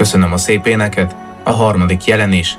Köszönöm a szép éneket. A harmadik jelenés,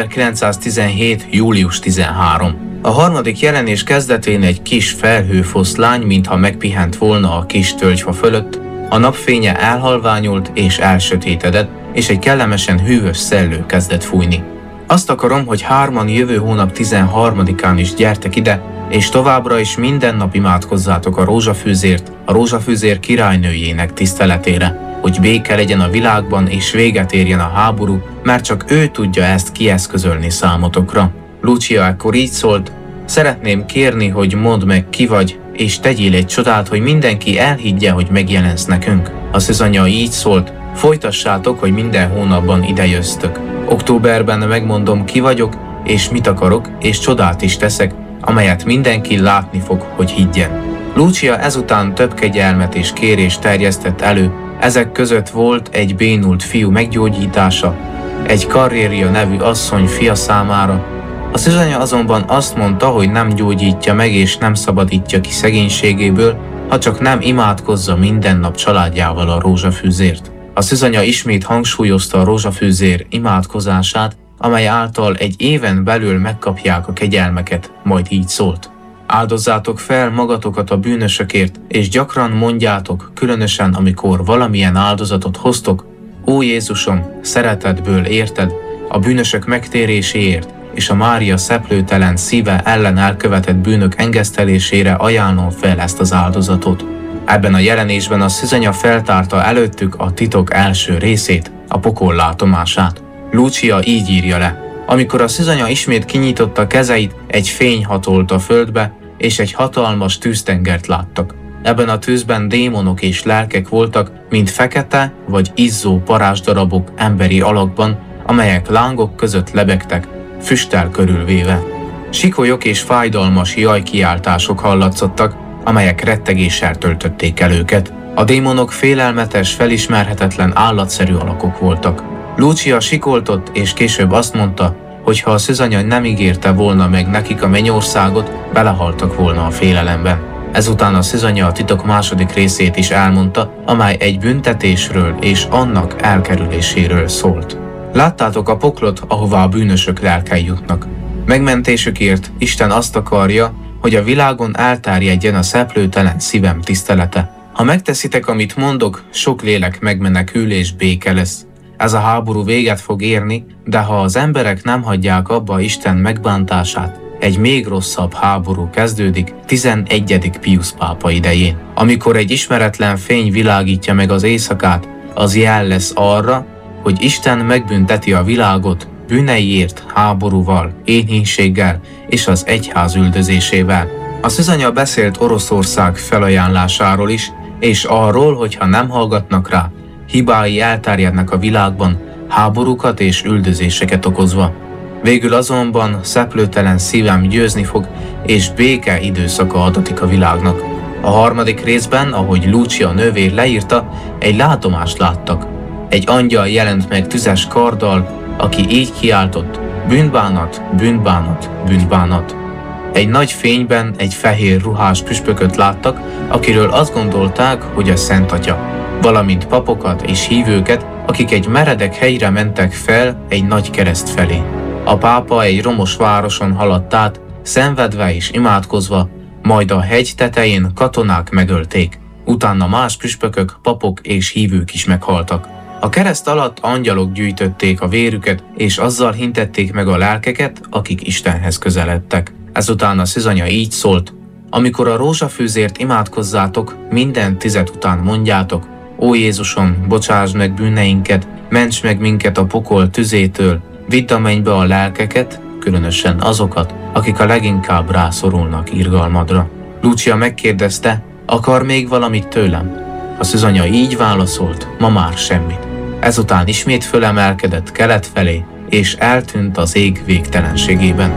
1917. július 13. A harmadik jelenés kezdetén egy kis felhőfoszlány, mintha megpihent volna a kis tölgyfa fölött, a napfénye elhalványult és elsötétedett, és egy kellemesen hűvös szellő kezdett fújni. Azt akarom, hogy hárman jövő hónap 13-án is gyertek ide, és továbbra is minden nap imádkozzátok a rózsafűzért, a rózsafűzér királynőjének tiszteletére, hogy béke legyen a világban és véget érjen a háború, mert csak ő tudja ezt kieszközölni számotokra. Lucia ekkor így szólt: szeretném kérni, hogy mondd meg, ki vagy, és tegyél egy csodát, hogy mindenki elhiggye, hogy megjelensz nekünk. A szűzanya így szólt: folytassátok, hogy minden hónapban idejöztök. Októberben megmondom, ki vagyok, és mit akarok, és csodát is teszek, amelyet mindenki látni fog, hogy higgyen. Lucia ezután több kegyelmet és kérést terjesztett elő, ezek között volt egy bénult fiú meggyógyítása, egy Karréria nevű asszony fia számára. A szűzanya azonban azt mondta, hogy nem gyógyítja meg és nem szabadítja ki szegénységéből, ha csak nem imádkozza minden nap családjával a rózsafűzért. A szűzanya ismét hangsúlyozta a rózsafűzér imádkozását, amely által egy éven belül megkapják a kegyelmeket, majd így szólt: áldozzátok fel magatokat a bűnösökért, és gyakran mondjátok, különösen amikor valamilyen áldozatot hoztok: ó Jézusom, szeretetből érted, a bűnösök megtéréséért, és a Mária szeplőtelen szíve ellen elkövetett bűnök engesztelésére ajánlom fel ezt az áldozatot. Ebben a jelenésben a szűzanya feltárta előttük a titok első részét, a pokol látomását. Lucia így írja le: amikor a szűzanya ismét kinyitotta kezeit, egy fény hatolt a földbe, és egy hatalmas tűztengert láttak. Ebben a tűzben démonok és lelkek voltak, mint fekete vagy izzó parázsdarabok emberi alakban, amelyek lángok között lebegtek, füsttel körülvéve. Sikolyok és fájdalmas jajkiáltások hallatszottak, amelyek rettegéssel töltötték el őket. A démonok félelmetes, felismerhetetlen állatszerű alakok voltak. Lucia sikoltott, és később azt mondta, hogy ha a szűzanya nem ígérte volna meg nekik a mennyországot, belehaltak volna a félelemben. Ezután a szűzanya a titok második részét is elmondta, amely egy büntetésről és annak elkerüléséről szólt. Láttátok a poklot, ahová a bűnösök lelkei jutnak. Megmentésükért Isten azt akarja, hogy a világon elterjedjen a szeplőtelen szívem tisztelete. Ha megteszitek, amit mondok, sok lélek megmenekül és béke lesz. Ez a háború véget fog érni, de ha az emberek nem hagyják abba Isten megbántását, egy még rosszabb háború kezdődik 11. Piusz pápa idején. Amikor egy ismeretlen fény világítja meg az éjszakát, az jel lesz arra, hogy Isten megbünteti a világot bűneiért háborúval, éhínséggel és az egyház üldözésével. A szűzanya beszélt Oroszország felajánlásáról is, és arról, hogy ha nem hallgatnak rá, hibái elterjednek a világban, háborúkat és üldözéseket okozva. Végül azonban szeplőtelen szívem győzni fog, és béke időszaka adatik a világnak. A harmadik részben, ahogy Lucia nővér leírta, egy látomást láttak. Egy angyal jelent meg tüzes karddal, aki így kiáltott: bűnbánat, bűnbánat, bűnbánat. Egy nagy fényben egy fehér ruhás püspököt láttak, akiről azt gondolták, hogy a Szent Atya, valamint papokat és hívőket, akik egy meredek hegyre mentek fel egy nagy kereszt felé. A pápa egy romos városon haladt át, szenvedve és imádkozva, majd a hegy tetején katonák megölték. Utána más püspökök, papok és hívők is meghaltak. A kereszt alatt angyalok gyűjtötték a vérüket, és azzal hintették meg a lelkeket, akik Istenhez közeledtek. Ezután a szűzanya így szólt: amikor a rózsafűzért imádkozzátok, minden tized után mondjátok: ó Jézusom, bocsásd meg bűneinket, ments meg minket a pokol tüzétől, vidd a mennybe a lelkeket, különösen azokat, akik a leginkább rászorulnak irgalmadra. Lucia megkérdezte: akar még valamit tőlem? A szűzanya így válaszolt: ma már semmit. Ezután ismét fölemelkedett kelet felé, és eltűnt az ég végtelenségében.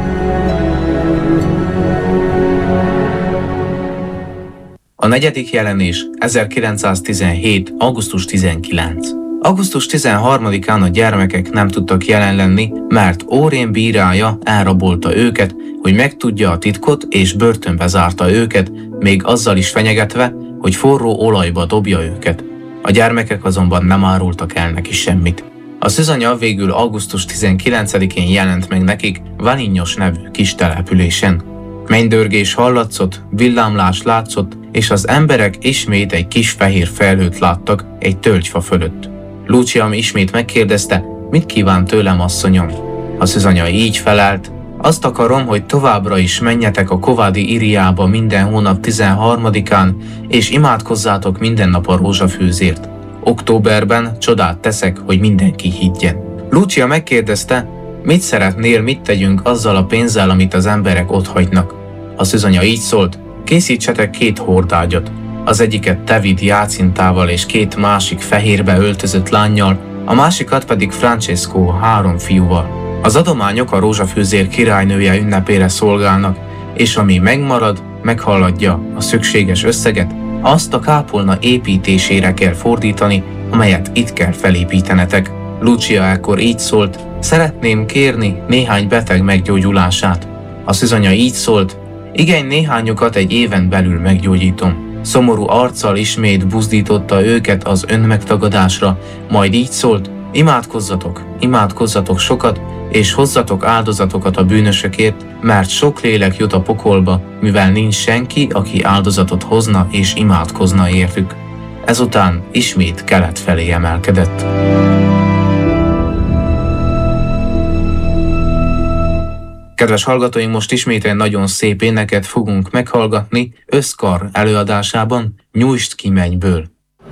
A negyedik jelenés, 1917. augusztus 19. Augusztus 13-án a gyermekek nem tudtak jelen lenni, mert Órén bírája elrabolta őket, hogy megtudja a titkot, és börtönbe zárta őket, még azzal is fenyegetve, hogy forró olajba dobja őket. A gyermekek azonban nem árultak el neki semmit. A szűzanya végül augusztus 19-én jelent meg nekik Valinhos nevű kis településen. Mennydörgés hallatszott, villámlás látszott, és az emberek ismét egy kis fehér felhőt láttak egy tölgyfa fölött. Lucia ismét megkérdezte, mit kíván tőlem, asszonyom. A szűzanya így felelt, azt akarom, hogy továbbra is menjetek a Kovadi Iriába minden hónap 13-án, és imádkozzátok minden nap a rózsafőzért. Októberben csodát teszek, hogy mindenki higgyen. Lucia megkérdezte, mit szeretnél, mit tegyünk azzal a pénzzel, amit az emberek otthagynak. A szűzanya így szólt, készítsetek 2 hordágyat. Az egyiket David Jácintával és 2 másik fehérbe öltözött lánnyal, a másikat pedig Francesco 3 fiúval. Az adományok a rózsafőzér királynője ünnepére szolgálnak, és ami megmarad, meghaladja a szükséges összeget, azt a kápolna építésére kell fordítani, amelyet itt kell felépítenetek. Lucia ekkor így szólt, szeretném kérni néhány beteg meggyógyulását. A szűzanya így szólt, igen, néhányukat egy éven belül meggyógyítom. Szomorú arccal ismét buzdította őket az önmegtagadásra, majd így szólt, imádkozzatok sokat, és hozzatok áldozatokat a bűnösökért, mert sok lélek jut a pokolba, mivel nincs senki, aki áldozatot hozna és imádkozna értük. Ezután ismét kelet felé emelkedett. Kedves hallgatóink, most ismét egy nagyon szép éneket fogunk meghallgatni Összkar előadásában, Nyújtsd ki mennyből.